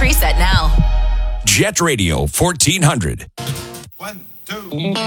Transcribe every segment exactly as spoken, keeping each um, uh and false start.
preset now. Jet Radio fourteen hundred. One, two.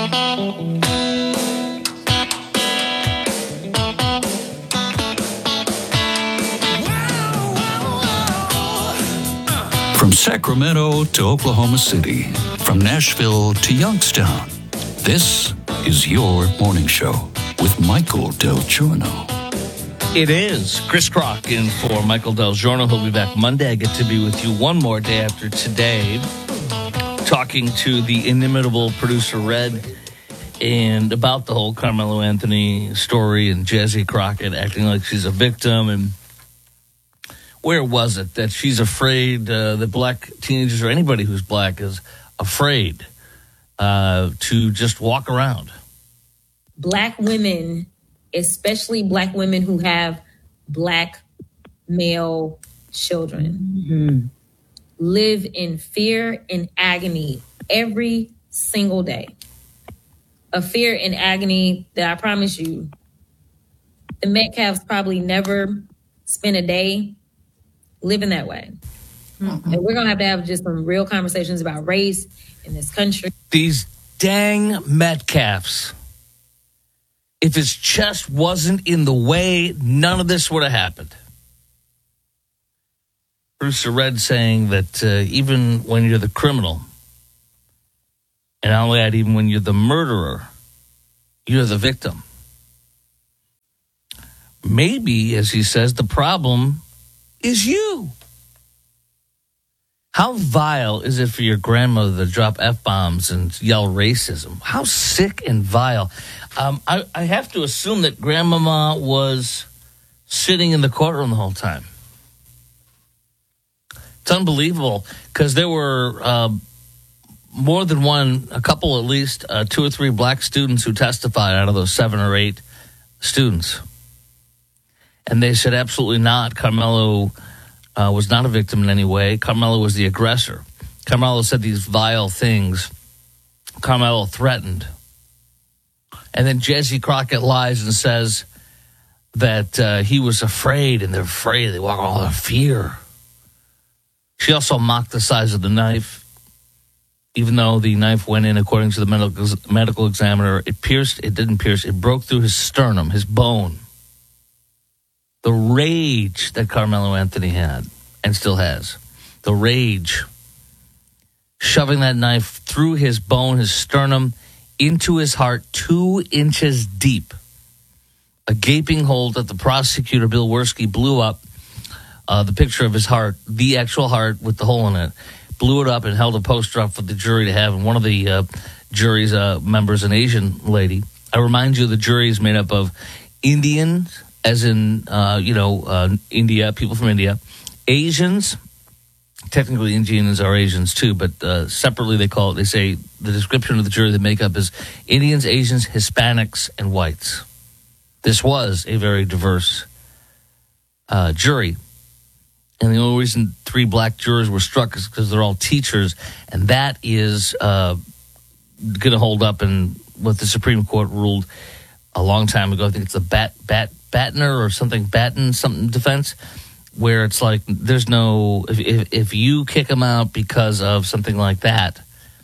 From Sacramento to Oklahoma City, from Nashville to Youngstown, this is your morning show with Michael Del Giorno. It is Chris Crock in for Michael Del Giorno. He'll be back Monday. I get to be with you one more day after today, talking to the inimitable producer Red and about the whole Carmelo Anthony story and Jazzy Crockett acting like she's a victim. And where was it that she's afraid uh, that black teenagers or anybody who's black is afraid uh, to just walk around? Black women, especially black women who have black male children, mm-hmm. live in fear and agony every single day. A fear and agony that I promise you, the Metcalfs probably never spent a day living that way. Mm-hmm. And we're going to have to have just some real conversations about race in this country. These dang Metcalfs. If it just wasn't in the way, none of this would have happened. Producer Red saying that uh, even when you're the criminal, and I'll add even when you're the murderer, you're the victim. Maybe, as he says, the problem is you. How vile is it for your grandmother to drop F-bombs and yell racism? How sick and vile. Um, I, I have to assume that Grandmama was sitting in the courtroom the whole time. It's unbelievable because there were uh, more than one, a couple at least, uh, two or three black students who testified out of those seven or eight students. And they said absolutely not. Carmelo uh, was not a victim in any way. Carmelo was the aggressor. Carmelo said these vile things. Carmelo threatened. And then Jazzy Crockett lies and says that uh, he was afraid, and they're afraid. They walk all in fear. She also mocked the size of the knife, even though the knife went in, according to the medical medical examiner. It pierced, it didn't pierce, it broke through his sternum, his bone. The rage that Carmelo Anthony had, and still has. The rage. Shoving that knife through his bone, his sternum, into his heart, two inches deep. A gaping hole that the prosecutor, Bill Werski, blew up. Uh, the picture of his heart, the actual heart with the hole in it, blew it up and held a poster up for the jury to have. And one of the uh, jury's uh, members, an Asian lady. I remind you, the jury is made up of Indians, as in, uh, you know, uh, India, people from India, Asians. Technically, Indians are Asians too, but uh, separately they call it, they say the description of the jury they make up is Indians, Asians, Hispanics, and whites. This was a very diverse uh, jury. And the only reason three black jurors were struck is because they're all teachers, and that is uh, going to hold up in what the Supreme Court ruled a long time ago. I think it's the Bat Bat Batner or something, Batten something defense, where it's like there's no, if if, if you kick them out because of something like that,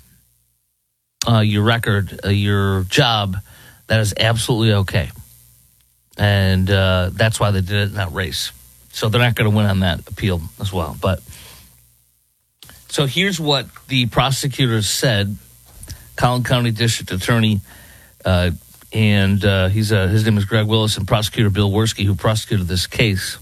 uh, your record, uh, your job, that is absolutely okay. And uh, that's why they did it in that race. So they're not going to win on that appeal as well. But so here's what the prosecutors said. Collin County District Attorney, uh, and uh, he's uh, his name is Greg Willis, and Prosecutor Bill Werski, who prosecuted this case.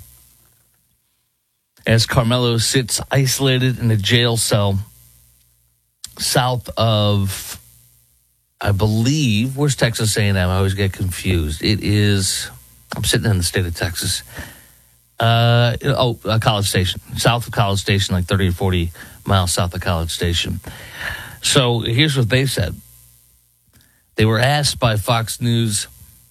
As Carmelo sits isolated in a jail cell south of, I believe, where's Texas A and M? I always get confused. It is, I'm sitting in the state of Texas. Uh, oh, uh, College Station, south of College Station, like thirty or forty miles south of College Station. So here's what they said. They were asked by Fox News,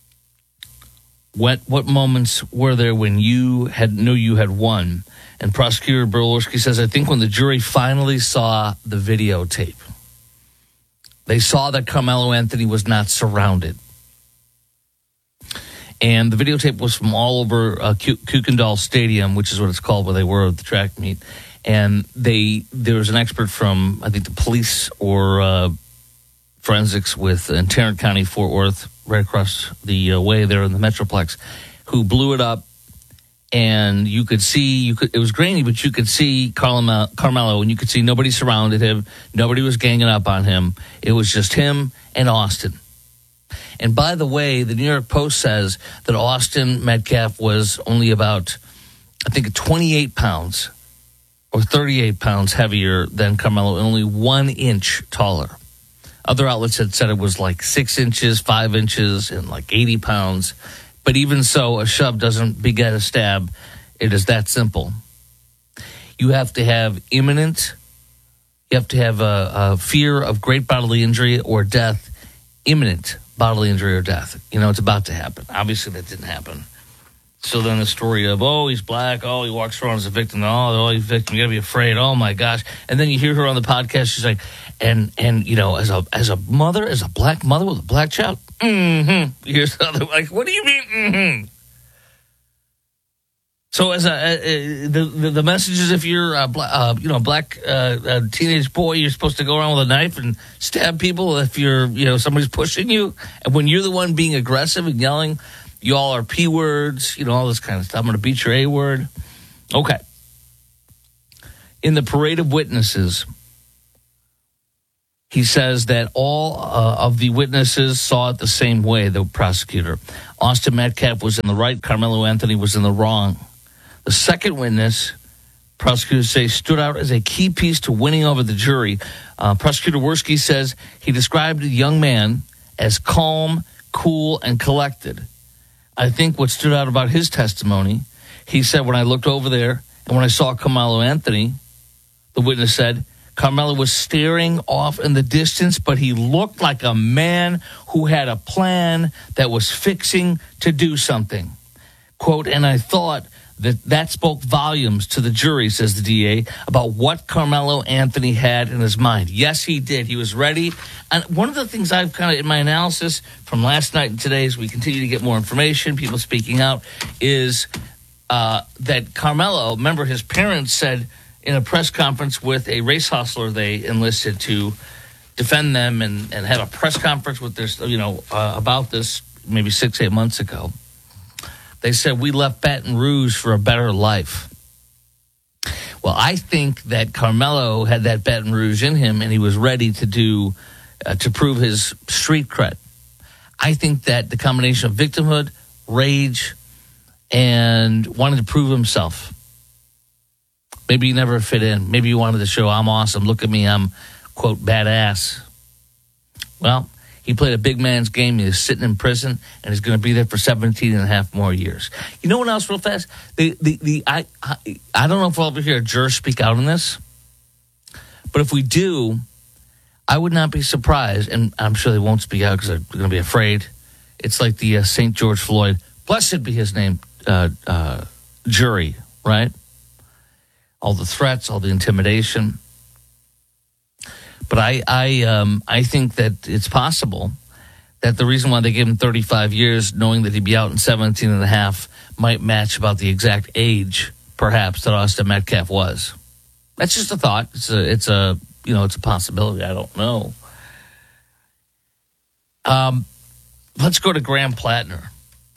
what what moments were there when you had knew you had won? And Prosecutor Berlowski says, I think when the jury finally saw the videotape, they saw that Carmelo Anthony was not surrounded. And the videotape was from all over uh, Kukendall Stadium, which is what it's called, where they were at the track meet. And they there was an expert from, I think, the police or uh, forensics with in Tarrant County, Fort Worth, right across the uh, way there in the Metroplex, who blew it up. And you could see, you could it was grainy, but you could see Carmelo, Carmelo, and you could see nobody surrounded him. Nobody was ganging up on him. It was just him and Austin. And by the way, the New York Post says that Austin Metcalf was only about, I think, twenty-eight pounds or thirty-eight pounds heavier than Carmelo, and only one inch taller. Other outlets had said it was like six inches, five inches, and like eighty pounds. But even so, a shove doesn't beget a stab. It is that simple. You have to have imminent, you have to have a, a fear of great bodily injury or death, imminent bodily injury or death. You know, it's about to happen. Obviously, that didn't happen. So then the story of, oh, he's black, oh, he walks around as a victim, oh, oh he's a victim, you got to be afraid, oh, my gosh. And then you hear her on the podcast, she's like, and, and you know, as a as a mother, as a black mother with a black child, mm-hmm. Here's the other, like, what do you mean, mm-hmm? So as a, a, a the, the the message is if you're a bla- uh, you know black uh, a teenage boy, you're supposed to go around with a knife and stab people if you're you know somebody's pushing you, and when you're the one being aggressive and yelling, you all are P words, you know all this kind of stuff. I'm going to beat your A word. Okay. In the parade of witnesses, he says that all uh, of the witnesses saw it the same way. The prosecutor, Austin Metcalf, was in the right. Carmelo Anthony was in the wrong. The second witness, prosecutors say, stood out as a key piece to winning over the jury. Uh, Prosecutor Worski says he described the young man as calm, cool, and collected. I think what stood out about his testimony, he said, when I looked over there and when I saw Carmelo Anthony, the witness said, Carmelo was staring off in the distance, but he looked like a man who had a plan that was fixing to do something. Quote, and I thought that that spoke volumes to the jury, says the D A, about what Carmelo Anthony had in his mind. Yes, he did. He was ready. And one of the things I've kind of, in my analysis from last night and today, as we continue to get more information, people speaking out, is uh, that Carmelo, remember his parents said in a press conference with a race hustler they enlisted to defend them and, and had a press conference with this, you know, uh, about this maybe six, eight months ago. They said, we left Baton Rouge for a better life. Well, I think that Carmelo had that Baton Rouge in him, and he was ready to do, uh, to prove his street cred. I think that the combination of victimhood, rage, and wanting to prove himself. Maybe he never fit in. Maybe he wanted to show, I'm awesome. Look at me, I'm, quote, badass. Well, he played a big man's game. He was sitting in prison, and he's going to be there for seventeen and a half more years. You know what else, real fast? The the the I I, I don't know if we'll ever hear a juror speak out on this, but if we do, I would not be surprised, and I'm sure they won't speak out because they're going to be afraid. It's like the uh, Saint George Floyd, blessed be his name, uh, uh, jury, right? All the threats, all the intimidation. But I I um, I think that it's possible that the reason why they gave him thirty-five years, knowing that he'd be out in seventeen and a half, might match about the exact age, perhaps, that Austin Metcalf was. That's just a thought. It's a, it's a you know, it's a possibility. I don't know. Um, let's go to Graham Plattner.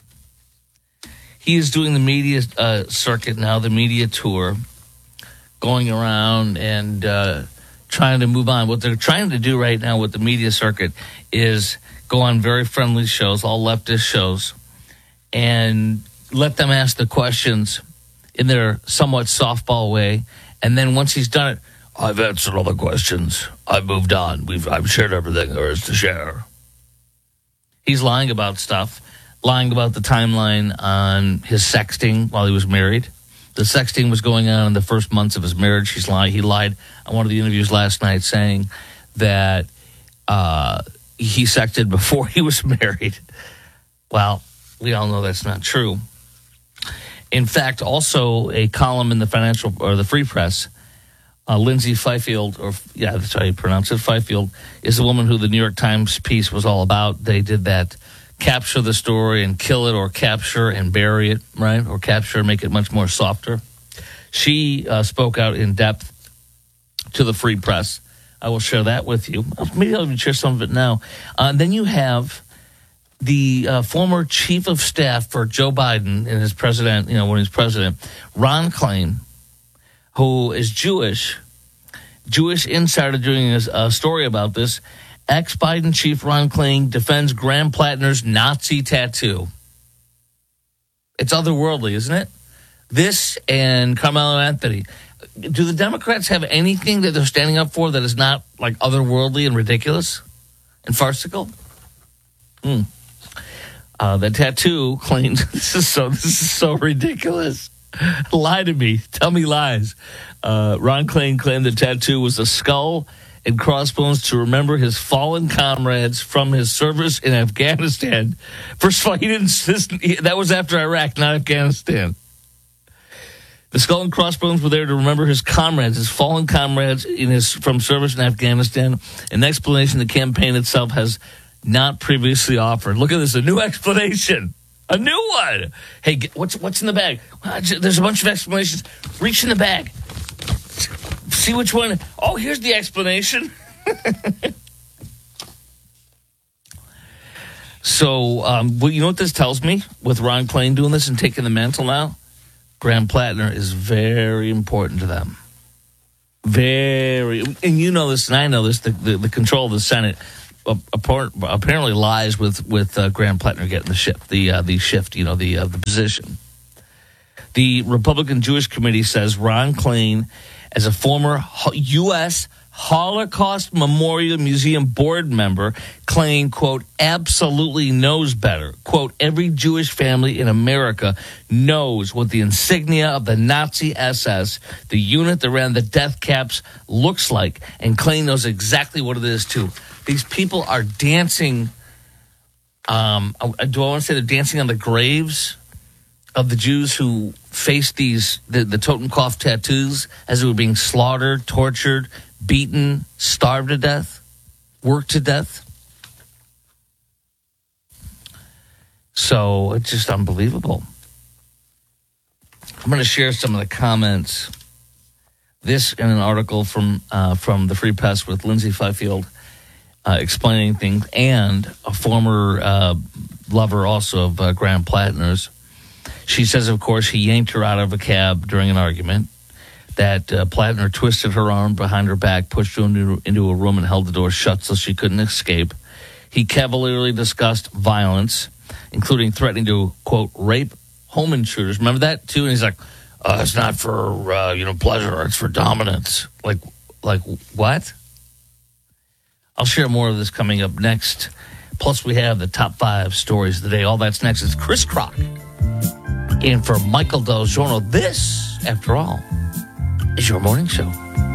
He is doing the media uh, circuit now, the media tour, going around and uh, trying to move on. What they're trying to do right now with the media circuit is go on very friendly shows, all leftist shows, and let them ask the questions in their somewhat softball way. And then once he's done it, I've answered all the questions. I've moved on. We've I've shared everything there is to share. He's lying about stuff, lying about the timeline on his sexting while he was married. The sexting was going on in the first months of his marriage. He's lying. He lied on one of the interviews last night saying that uh, he sexted before he was married. Well, we all know that's not true. In fact, also a column in the financial or the Free Press, uh, Lindsay Fifield, or yeah, that's how you pronounce it, Fifield, is the woman who the New York Times piece was all about. They did that. Capture the story and kill it, or capture and bury it, right? Or capture and make it much more softer. She uh, spoke out in depth to the Free Press. I will share that with you. Maybe I'll even share some of it now. Uh, and then you have the uh, former chief of staff for Joe Biden and his president, you know, when he's president, Ron Klain, who is Jewish. Jewish Insider doing a, a story about this. Ex-Biden chief Ron Klain defends Graham Plattner's Nazi tattoo. It's otherworldly, isn't it? This and Carmelo Anthony. Do the Democrats have anything that they're standing up for that is not like otherworldly and ridiculous and farcical? Hmm. Uh, the tattoo claims this is so this is so ridiculous. Lie to me. Tell me lies. Uh, Ron Klain claimed the tattoo was a skull and crossbones to remember his fallen comrades from his service in Afghanistan. First of all, he didn't. He, that was after Iraq, not Afghanistan. The skull and crossbones were there to remember his comrades, his fallen comrades in his from service in Afghanistan. An explanation the campaign itself has not previously offered. Look at this, a new explanation. A new one. Hey, get, what's what's in the bag? There's a bunch of explanations. Reach in the bag. See which one. Oh, here's the explanation. So, um, well, you know what this tells me with Ron Klain doing this and taking the mantle now? Graham Plattner is very important to them. Very. And you know this, and I know this, the, the, the control of the Senate apparently lies with with uh, Graham Plattner getting the shift, the uh, the shift, you know, the uh, the position. The Republican Jewish Committee says Ron Klain, as a former U S Holocaust Memorial Museum board member, Klain, quote, absolutely knows better. Quote, every Jewish family in America knows what the insignia of the Nazi S S, the unit that ran the death caps, looks like. And Klain knows exactly what it is, too. These people are dancing. Um, do I want to say they're dancing on the graves of the Jews who faced these the, the Totenkopf tattoos as they were being slaughtered, tortured, beaten, starved to death, worked to death? So it's just unbelievable. I'm going to share some of the comments. This in an article from uh, from the Free Press with Lindsay Fifield. Uh, explaining things, and a former uh, lover also of uh, Graham Plattner's. She says, of course, he yanked her out of a cab during an argument, that uh, Plattner twisted her arm behind her back, pushed her into, into a room, and held the door shut so she couldn't escape. He cavalierly discussed violence, including threatening to, quote, rape home intruders. Remember that, too? And he's like, uh, it's not for, uh, you know, pleasure, it's for dominance. Like, like what? I'll share more of this coming up next. Plus, we have the top five stories of the day. All that's next. It's Chris Crock in for Michael Del Giorno. This, after all, is your morning show.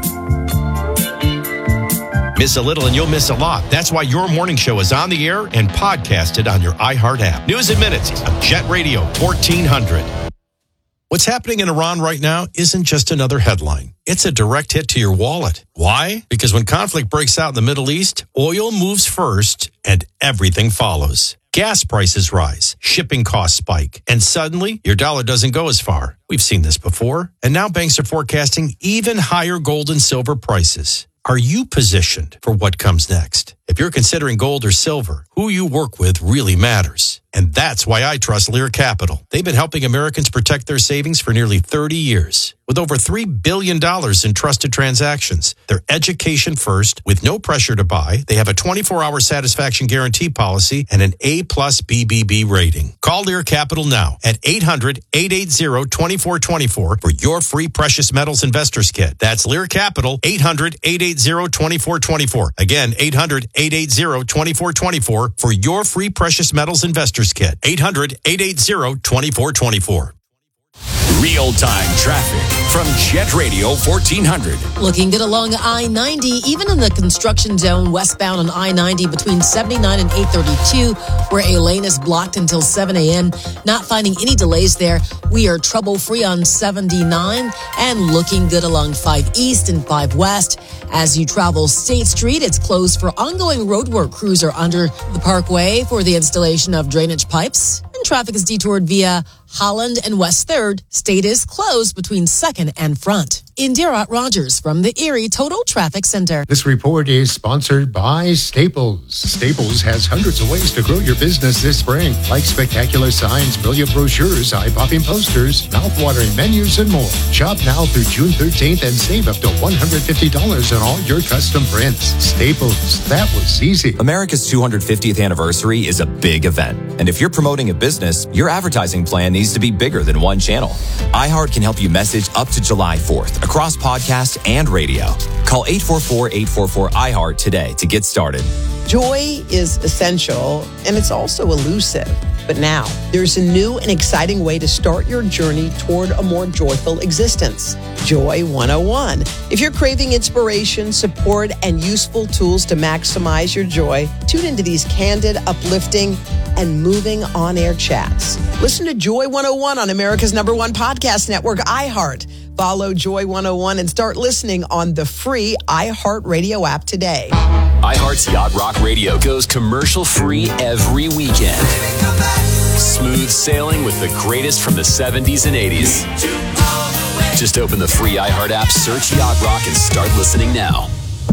Miss a little and you'll miss a lot. That's why your morning show is on the air and podcasted on your iHeart app. News in minutes on Jet Radio fourteen hundred. What's happening in Iran right now isn't just another headline. It's a direct hit to your wallet. Why? Because when conflict breaks out in the Middle East, oil moves first and everything follows. Gas prices rise, shipping costs spike, and suddenly your dollar doesn't go as far. We've seen this before, and now banks are forecasting even higher gold and silver prices. Are you positioned for what comes next? If you're considering gold or silver, who you work with really matters. And that's why I trust Lear Capital. They've been helping Americans protect their savings for nearly thirty years. With over three billion dollars in trusted transactions, they're education first with no pressure to buy. They have a twenty-four hour satisfaction guarantee policy and an A plus B B B rating. Call Lear Capital now at eight hundred, eight eight zero, two four two four for your free precious metals investors kit. That's Lear Capital, eight hundred, eight eight zero, two four two four. Again, eight hundred, eight eight zero, two four two four for your free precious metals investors kit. eight hundred, eight eight zero, two four two four. Real-time traffic from Jet Radio fourteen hundred. Looking good along I ninety, even in the construction zone westbound on I ninety between seventy-nine and eight thirty-two, where a lane is blocked until seven a.m. Not finding any delays there. We are trouble-free on seventy-nine and looking good along five East and five West. As you travel State Street, it's closed for ongoing roadwork. Crews are under the parkway for the installation of drainage pipes. And traffic is detoured via Holland and West third. State is closed between second and Front. Indira Rogers from the Erie Total Traffic Center. This report is sponsored by Staples. Staples has hundreds of ways to grow your business this spring, like spectacular signs, brilliant brochures, eye-popping posters, mouth-watering menus, and more. Shop now through June thirteenth and save up to one hundred fifty dollars on all your custom prints. Staples, that was easy. America's two hundred fiftieth anniversary is a big event. And if you're promoting a business, your advertising plan needs to be bigger than one channel. iHeart can help you message up to July fourth across podcasts and radio. Call eight four four, eight four four, I heart today to get started. Joy is essential, and it's also elusive. But now, there's a new and exciting way to start your journey toward a more joyful existence. Joy one oh one. If you're craving inspiration, support, and useful tools to maximize your joy, tune into these candid, uplifting, and moving on-air chats. Listen to Joy one oh one on America's number one podcast network, iHeart. Follow Joy one oh one and start listening on the free iHeart Radio app today. iHeart's Yacht Rock Radio goes commercial-free every weekend. Smooth sailing with the greatest from the seventies and eighties. Just open the free iHeart app, search Yacht Rock, and start listening now.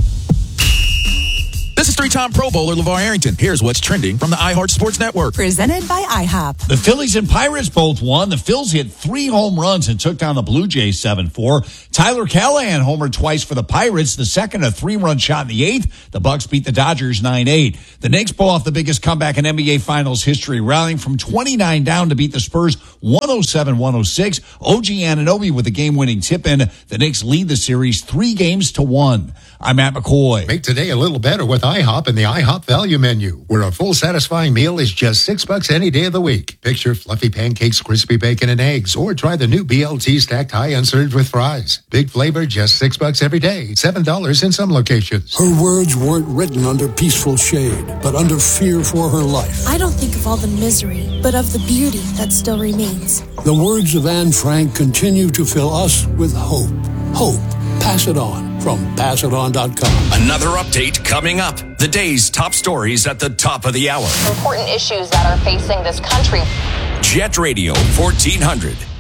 This is three-time Pro Bowler LeVar Arrington. Here's what's trending from the iHeart Sports Network. Presented by IHOP. The Phillies and Pirates both won. The Phils hit three home runs and took down the Blue Jays seven four. Tyler Callahan homered twice for the Pirates, the second a three-run shot in the eighth. The Bucks beat the Dodgers nine eight. The Knicks pull off the biggest comeback in N B A Finals history, rallying from twenty-nine down to beat the Spurs one oh seven one oh six. O G Anunoby with a game-winning tip-in. The Knicks lead the series three games to one. I'm Matt McCoy. Make today a little better with IHOP and the IHOP Value Menu, where a full satisfying meal is just six bucks any day of the week. Picture fluffy pancakes, crispy bacon, and eggs, or try the new B L T stacked high and served with fries. Big flavor, just six bucks every day. Seven dollars in some locations. Her words weren't written under peaceful shade, but under fear for her life. I don't think of all the misery, but of the beauty that still remains. The words of Anne Frank continue to fill us with hope. Hope. Pass it on from pass it on dot com. Another update coming up. The day's top stories at the top of the hour. Important issues that are facing this country. Jet Radio fourteen hundred.